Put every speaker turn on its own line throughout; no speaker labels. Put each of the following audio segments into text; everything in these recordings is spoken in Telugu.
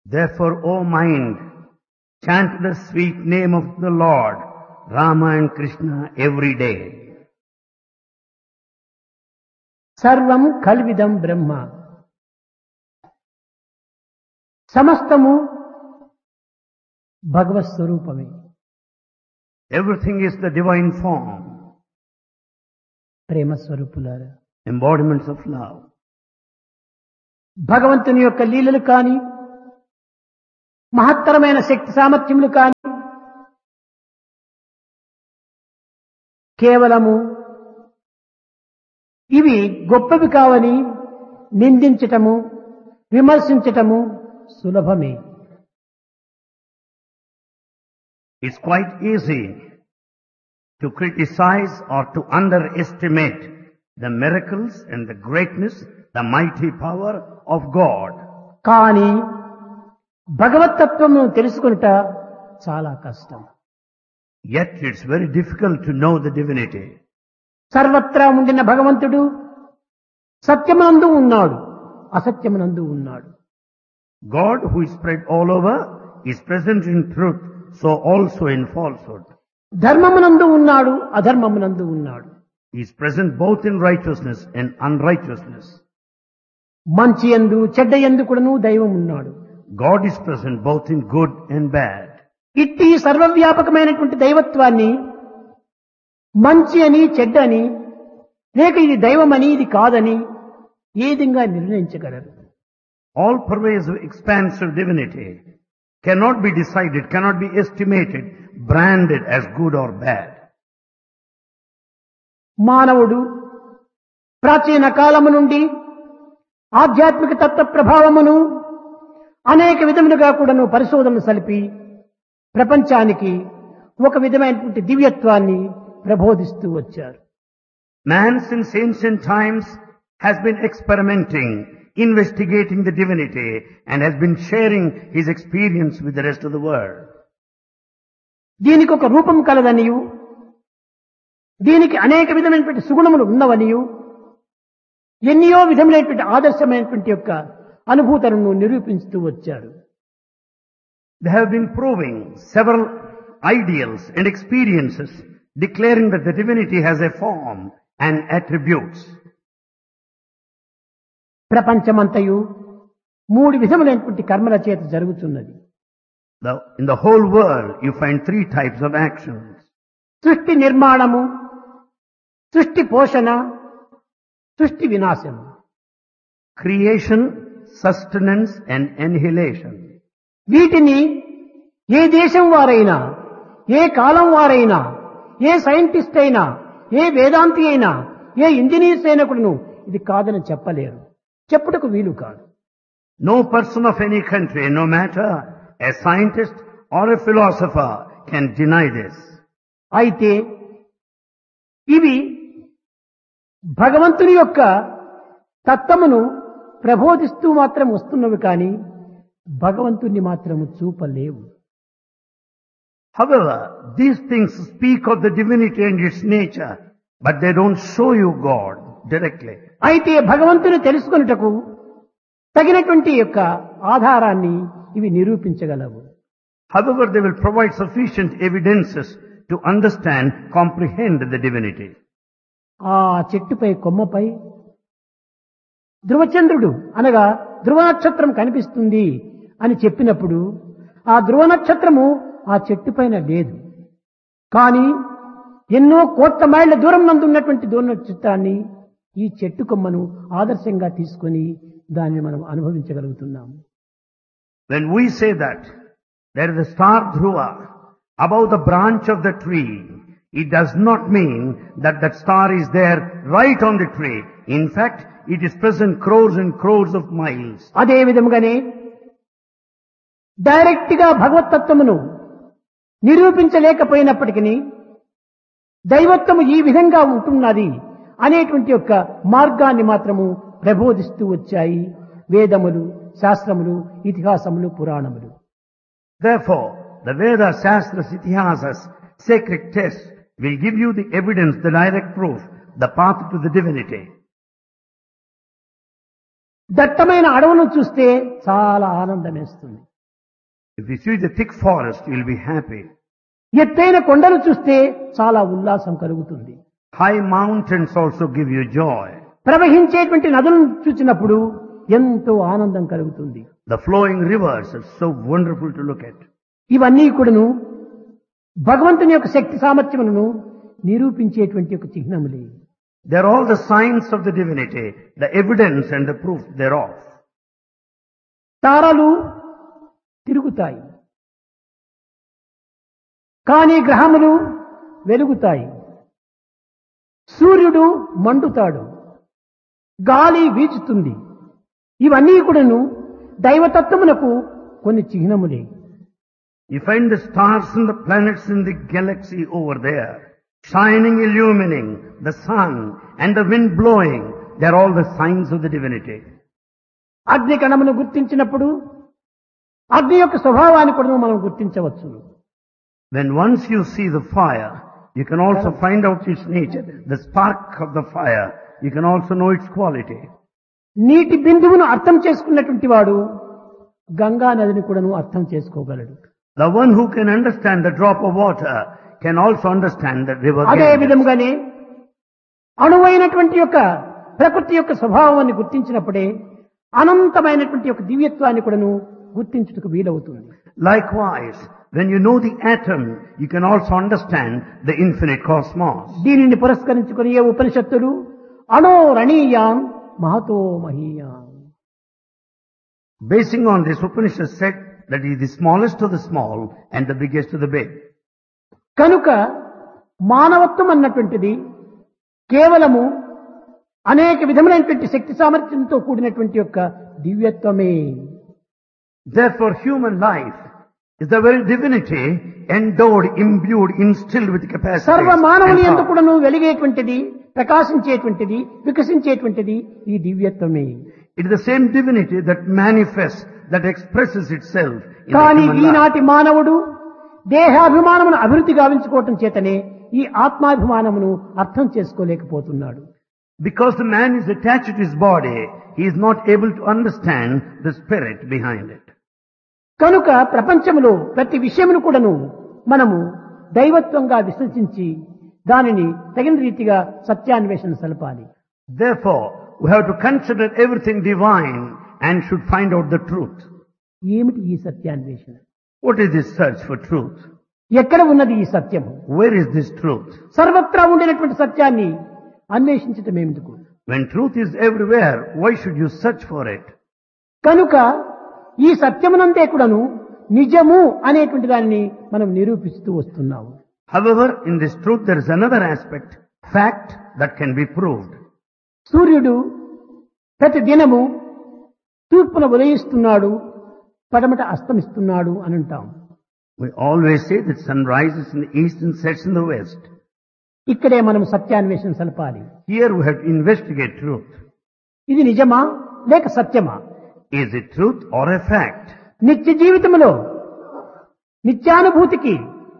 Therefore, O mind, chant the sweet name of the Lord, Rama and Krishna every day.
సర్వం కల్విదం బ్రహ్మ. సమస్తము భగవత్ స్వరూపమే.
Everything is the divine form,
ప్రేమ స్వరూపులారా,
embodiments of love.
భగవంతుని యొక్క లీలలు కాని, మహత్తరమైన శక్తి సామర్థ్యములు కాని కేవలము ఇవి గొప్పవి కావని నిందించటము, విమర్శించటము సులభమే.
It's quite easy to criticize or to underestimate the miracles and the greatness, the mighty power of God.
కానీ భగవత్తత్వమును తెలుసుకొనుట చాలా కష్టం.
Yet it's very difficult to know the divinity.
సర్వత్రా ఉండిన భగవంతుడు సత్యమునందు ఉన్నాడు, అసత్యమునందు ఉన్నాడు.
God, who is spread all over, is present in truth, so also in falsehood.
ధర్మమునందు ఉన్నాడు, అధర్మమునందు ఉన్నాడు.
He is present both in righteousness and unrighteousness.
మంచి యందు చెడ్డ యందు కూడాను దైవం ఉన్నాడు.
God is present both in good and bad.
ఇట్టి సర్వవ్యాపకమైనటువంటి దైవత్వాన్ని మంచి అని చెడ్డ అని లేక ఇది దైవమని ఇది కాదని ఏ విధంగా నిర్ణయించగలరు?
All pervasive expansive divinity cannot be decided, cannot be estimated, branded as good or bad.
మానవుడు ప్రాచీన కాలము నుండి ఆధ్యాత్మిక తత్వ ప్రభావమును అనేక విధములుగా కూడాను పరిశోధనలు సలిపి ప్రపంచానికి ఒక విధమైనటువంటి దివ్యత్వాన్ని ప్రబోధిస్తూ వచ్చారు.
Man since ancient times has been experimenting, investigating the divinity and has been sharing his experience with the rest of the world.
దీనికి ఒక రూపం కలదనియు, దీనికి అనేక విధమైనటువంటి సుగుణములు ఉన్నవనియు, ఎన్నో విధములైనటువంటి ఆదర్శమైనటువంటి యొక్క అనుభూతులను నిరూపిస్తూ వచ్చారు.
They have been proving several ideals and experiences, declaring that the divinity has a form and attributes.
ప్రపంచమంతయు మూడు విధములైనటువంటి కర్మల చేత జరుగుతున్నది.
In the whole world, you find three types of actions.
సృష్టి నిర్మాణము, సృష్టి పోషణ, సృష్టి వినాశము.
Creation, sustenance and annihilation.
వీటిని ఏ దేశం వారైనా, ఏ కాలం వారైనా, ఏ సైంటిస్ట్ అయినా, ఏ వేదాంతి అయినా, ఏ ఇంజనీర్స్ అయినా కూడాను ఇది కాదని చెప్పలేరు, చెప్పుటకు వీలు కాదు.
No person of any country, no matter a scientist or a philosopher, can deny this.
అయితే ఇవి భగవంతుని యొక్క తత్వమును ప్రబోధిస్తూ మాత్రం వస్తున్నవి కానీ భగవంతుణ్ణి మాత్రము చూపలేవు.
However, these things speak of the divinity and its nature, but they don't show you God directly.
అయితే భగవంతుని తెలుసుకొనుటకు తగినటువంటి యొక్క ఆధారాన్ని ఇవి నిరూపించగలవు.
However, they will provide sufficient evidences to understand, comprehend the divinity.
ఆ చెట్టుపై కొమ్మపై ధ్రువచంద్రుడు అనగా ధ్రువ నక్షత్రం కనిపిస్తుంది అని చెప్పినప్పుడు ఆ ధ్రువ నక్షత్రము ఆ చెట్టు పైన లేదు, కానీ ఎన్నో కోట్ల మైళ్ళ దూరం నందు ఉన్నటువంటి ధ్రువ నక్షత్రాన్ని ఈ చెట్టు కొమ్మను ఆదర్శంగా తీసుకొని దాన్ని మనం అనుభవించగలుగుతున్నాము.
When we say that there is a star Dhruva above the branch of the tree, it does not mean that that star is there right on the tree. In fact, it is present crores and crores of miles.
అదే విధముగానే డైరెక్ట్ గా భగవత్తత్వమును నిరూపించలేకపోయినప్పటికీ దైవత్వము ఈ విధంగా ఉంటున్నది అనేటువంటి యొక్క మార్గాన్ని మాత్రము ప్రబోధిస్తూ వచ్చాయి వేదములు, శాస్త్రములు, ఇతిహాసములు, పురాణములు.
Therefore, the Vedas, Shastras, Itihasas, sacred texts will give you the evidence, the direct proof, the path to the divinity.
దట్టమైన అడవులను చూస్తే చాలా ఆనందం వేస్తుంది.
If you see the thick forest, you'll be happy.
ఎత్తైన కొండలు చూస్తే చాలా ఉల్లాసం కలుగుతుంది.
High mountains also give you joy.
ప్రవహించేటువంటి నదులను చూసినప్పుడు ఎంతో ఆనందం కలుగుతుంది.
The flowing rivers are so wonderful to look at.
ఇవన్నీ కూడాను భగవంతుని యొక్క శక్తి సామర్థ్యములను నిరూపించేటువంటి ఒక చిహ్నములే.
They're all the signs of the divinity, the evidence and the proof thereof.
తారలు తిరుగుతాయి, కానీ గ్రహములు వెలుగుతాయి. సూర్యుడు మండుతాడు, గాలి వీచుతుంది. ఇవన్నీ కూడాను దైవతత్వమునకు కొన్ని చిహ్నములే.
You find the stars and the planets in the galaxy over there, shining, illumining, the sun and the wind blowing. They're all the signs of the divinity.
అగ్ని కణమును గుర్తించినప్పుడు అగ్ని యొక్క స్వభావాన్ని కూడా మనం గుర్తించవచ్చు.
When once you see the fire, you can also find out its nature. The spark of the fire, you can also know its quality.
నీటి బిందువును అర్థం చేసుకున్నటువంటి వాడు గంగా నదిని కూడాను అర్థం చేసుకోగలడు.
The one who can understand the drop of water can also understand the river.
అదే విధముగానే అణువైనటువంటి యొక్క ప్రకృతి యొక్క స్వభావాన్ని గుర్తించినప్పుడే అనంతమైనటువంటి యొక్క దివ్యత్వాన్ని కూడాను గుర్తించుటకు వీలవుతుంది.
Likewise, when you know the atom, you can also understand the infinite cosmos.
దీనిని పురస్కరించుకుని ఏ ఉపనిషత్తులు అణో రణీయాం Mahato మహీయాం.
Basing on this, Upanishad said that he is the smallest of the small and the biggest of the big.
కనుక మానవత్వం అన్నటువంటిది కేవలము అనేక విధములైనటువంటి శక్తి సామర్థ్యంతో కూడినటువంటి యొక్క దివ్యత్వమే.
Therefore, human life is the very divinity endowed, imbued, instilled with capacity.
సర్వ మానవుని యందు కూడాను వెలిగేటువంటిది, ప్రకాశించేటువంటిది, వికసించేటువంటిది ఈ దివ్యత్వమే.
It is the same divinity that manifests, that expresses itself in the
కానీ
human life.
ఈనాటి మానవుడు దేహాభిమానమును అభివృద్ధి గావించుకోవటం చేతనే ఈ ఆత్మాభిమానమును అర్థం చేసుకోలేకపోతున్నాడు.
Because the man is attached to his body, he is not able to understand the spirit behind it.
కనుక ప్రపంచములో ప్రతి విషయమును కూడాను మనము దైవత్వంగా విశ్వసించి దానిని తగిన రీతిగా సత్యాన్వేషణ సలపాలి.
Therefore, we have to consider everything divine and should find out the truth.
ఏమిటి ఈ సత్యాన్వేషణ?
What is this search for truth?
ఎక్కడ ఉన్నది ఈ సత్యము?
Where is this truth?
సర్వత్రా ఉండినటువంటి సత్యాన్ని అన్వేషించటం ఏమిటికు?
When truth is everywhere, why should you search for it?
కనుక ఈ సత్యమునంతే కూడాను నిజము అనేటువంటి దాన్ని మనం నిరూపిస్తూ వస్తున్నాము.
However, in this truth there is another aspect, fact that can be proved.
సూర్యుడు ప్రతి దినము తూర్పున ఉదయిస్తున్నాడు, పడమట అస్తమిస్తున్నాడు అని అంటాం.
We always say that sun rises in the east and sets in the west.
ఇక్కడే మనం సత్యాన్వేషణ సలపాలి.
Here we have to investigate truth.
ఇది నిజమా లేక సత్యమా?
Is it truth or a fact?
నిత్య జీవితంలో నిత్యానుభూతికి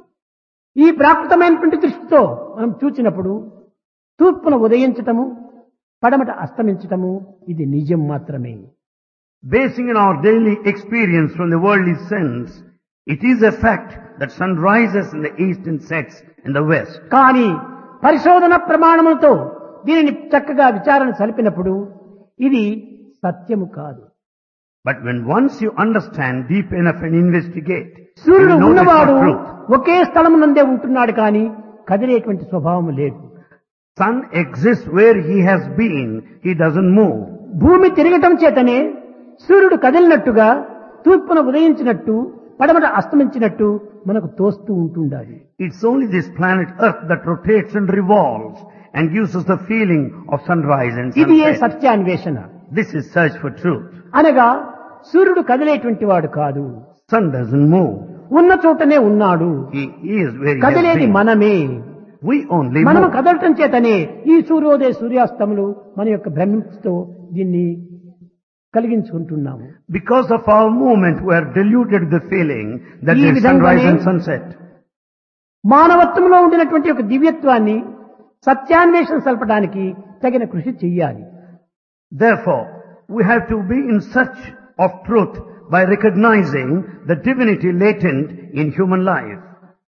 ఈ ప్రాకృతమైనటువంటి దృష్టితో మనం చూచినప్పుడు తూర్పున ఉదయించటము, పడమట అస్తమించటము ఇది నిజం మాత్రమే.
Basing on our daily experience from the worldly sense, it is a fact that sun rises in the east and sets in the west.
కానీ పరిశోధన ప్రమాణములతో దీనిని చక్కగా విచారణ సలిపినప్పుడు ఇది సత్యము కాదు.
But when once you understand deep enough and investigate, you
సూర్యుడు
will know that's
ఉన్నవాడు
not truth.
ఒకే స్థలమునందే ఉంటున్నాడు కానీ కదిలేటువంటి స్వభావం లేదు.
Sun exists where he has been, he doesn't move.
భూమి తిరగటం చేతనే సూర్యుడు కదిలినట్టుగా తూర్పున ఉదయించినట్టు పడమట అస్తమించినట్టు మనకు తోస్తూ ఉంటుండాలి.
It's only this planet Earth that rotates and revolves and gives us the feeling of sunrise and
ఇది ఏ
sunset.
సత్యాన్వేషణ.
This is search for truth.
అనగా సూర్యుడు కదిలేటువంటి వాడు కాదు,
Sun doesn't move.
ఉన్న చోటనే ఉన్నాడు.
He is where he has
కదిలేది
been.
మనమే.
We only
మనము
move.
కదలటం చేతనే ఈ సూర్యోదయ సూర్యాస్తములు మన యొక్క భ్రమింపుతో దీన్ని కలిగించుకుంటున్నాము.
Because of our movement, we are deluded with the feeling that
ఈ
there is
విధంగానే
sunrise and sunset.
మానవత్వంలో ఉండినటువంటి ఒక దివ్యత్వాన్ని సత్యాన్వేషణ సల్పడానికి తగిన కృషి చెయ్యాలి.
Therefore, we have to be in search of truth by recognizing the divinity latent in human life.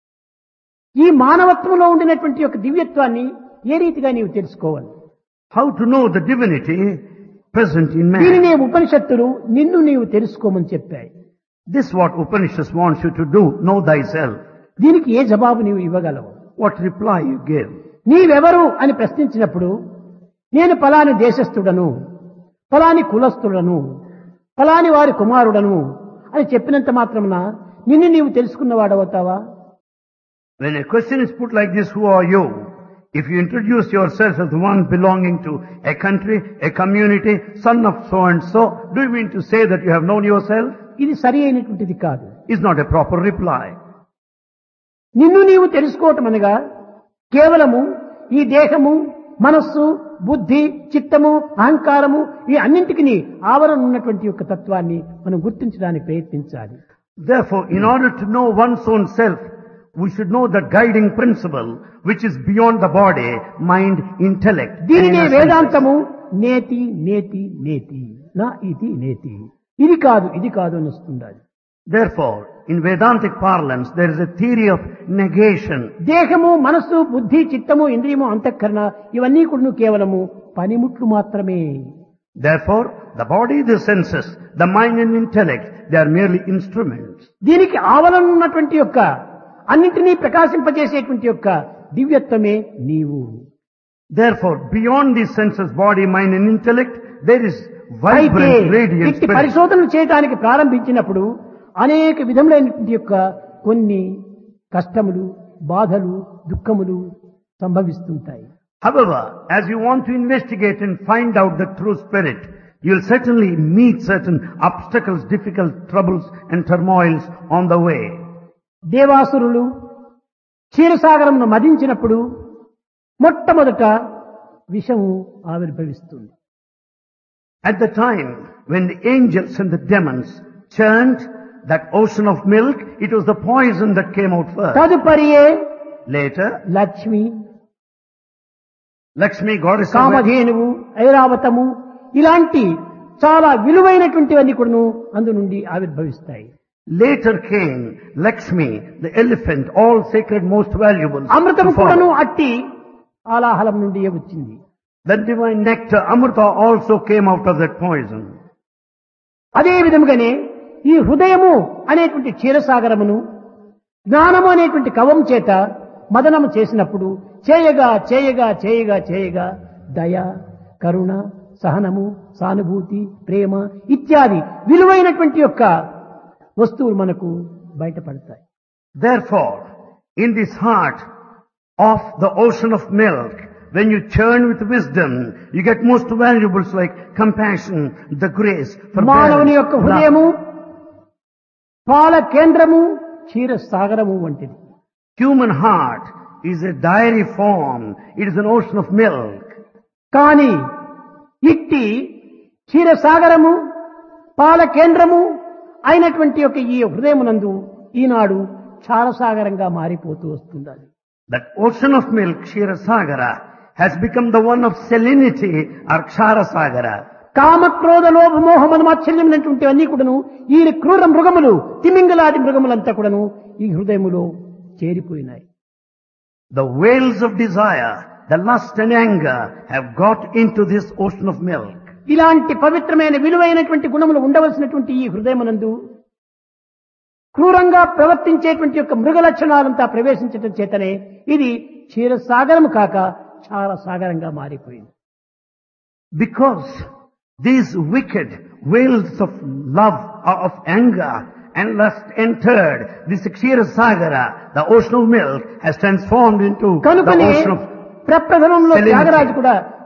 ఈ మానవత్వంలో ఉండినటువంటి యొక్క దివ్యత్వాన్ని ఏ రీతిగా నీవు తెలుసుకోవాలి?
How to know the divinity present in man?
దీనినే ఉపనిషత్తులు నిన్ను నీవు తెలుసుకోమని చెప్పాయి.
This is what Upanishads wants you to do, know thyself.
దీనికి ఏ జవాబు నీవు ఇవ్వగలవు?
What reply you give?
నీవెవరు అని ప్రశ్నించినప్పుడు నేను ఫలాని దేశస్థుడను, ఫలాని కులస్థుడను, ఫలాని వారి కుమారుడను అని చెప్పినంత మాత్రమున నిన్ను నీవు తెలుసుకున్నవాడవుతావా?
When a question is put like this, who are you? If you introduce yourself as the one belonging to a country, a community, son of so and so, do you mean to say that you have known yourself?
ఇది సరి అయినటువంటిది కాదు.
Is not a proper reply.
నిన్ను నీవు తెలుసుకోవటం అనగా కేవలము ఈ దేహము, మనస్సు, బుద్ధి, చిత్తము, అహంకారము ఈ అన్నింటికి ఆవరణ ఉన్నటువంటి యొక్క తత్వాన్ని మనం గుర్తించడానికి ప్రయత్నించాలి.
Therefore, in order to know one's own self, we should know the guiding principle which is beyond the body, mind, intellect.
దీనినే వేదాంతము నేతి నేతి నేతి నా ఇది నేతి, ఇది కాదు ఇది కాదు అని వస్తుంది.
Therefore, in Vedantic parlance, there is a theory of negation.
దేహము, మనస్సు, బుద్ధి, చిత్తము, ఇంద్రియము, అంతఃకరణ ఇవన్నీ కూడా కేవలము పనిముట్లు మాత్రమే.
Therefore, the body, the senses, the mind and intellect, they are merely instruments.
దీనికి ఆవరణ ఉన్నటువంటి యొక్క అన్నింటినీ ప్రకాశింపజేసేటువంటి యొక్క దివ్యత్వమే నీవు.
Therefore, beyond these senses, body, mind and intellect, there is
అయితే
vibrant, radiant
వ్యక్తి
spirit.
పరిశోధనలు చేయడానికి ప్రారంభించినప్పుడు అనేక విధములైనటువంటి యొక్క కొన్ని కష్టములు, బాధలు, దుఃఖములు సంభవిస్తుంటాయి.
However, as you want to investigate and find out the true spirit, you will certainly meet certain obstacles, difficult troubles and turmoils on the way.
దేవాసురులు క్షీరసాగరమును మదించినప్పుడు మొట్టమొదట విషము ఆవిర్భవిస్తుంది.
At the time when the angels and the demons churned that ocean of milk, it was the poison that came out first.
తదుపరియే
Later,
Lakshmi,
Lakshmi, goddess of wealth,
కామధేనువు, ఐరావతము ఇలాంటి చాలా విలువైనటువంటివన్నీ కూడాను అందు నుండి ఆవిర్భవిస్తాయి.
later came Lakshmi, the elephant, all sacred, most valuable.
అమృతము కూడాను అట్టి ఆలాహలం నుండి వచ్చింది.
That divine nectar, Amrita, also came out of that poison.
అదే విధముగానే ఈ హృదయము అనేటువంటి క్షీరసాగరమును జ్ఞానము అనేటువంటి కవం చేత మదనము చేసినప్పుడు చేయగా చేయగా చేయగా చేయగా దయ, కరుణ, సహనము, సానుభూతి, ప్రేమ ఇత్యాది విలువైనటువంటి యొక్క వస్తువులు మనకు బయటపడతాయి.
Therefore, in this heart of the ocean of milk, when you churn with wisdom, you get most valuables like compassion, the grace,
మానవుని యొక్క
forbearance,
హృదయము
love.
పాల కేంద్రము, క్షీరసాగరము వంటిది.
Human heart is a dairy form. It is an ocean of milk.
కానీ ఇట్టి క్షీరసాగరము, పాల కేంద్రము అయినటువంటి యొక్క ఈ హృదయమునందు ఈనాడు క్షారసాగరంగా మారిపోతూ వస్తుంది.
That ocean of milk, Ksharasagara, has become the one of salinity or Ksharasagara.
కామక్రోధ లోభ మోహమను మాత్సల్యమైనటువంటివన్నీ కూడాను ఈ క్రూర మృగములు, తిమింగలాది మృగములంతా కూడాను ఈ హృదయములో చేరిపోయినాయి.
The whales of desire, the lust and anger have got into this ocean of milk.
ఇలాంటి పవిత్రమైన విలువైనటువంటి గుణములు ఉండవలసినటువంటి ఈ హృదయమునందు క్రూరంగా ప్రవర్తించేటువంటి యొక్క మృగ లక్షణాలంతా ప్రవేశించడం చేతనే ఇది క్షీరసాగరము కాక క్షారసాగరంగా మారిపోయింది.
Because these wicked whales of love, of anger and lust entered this Ksharasagara, the ocean of milk, has transformed into the
కనుకనే
ocean of
ప్రప్రథమంలో
salinity.
త్యాగరాజు కూడా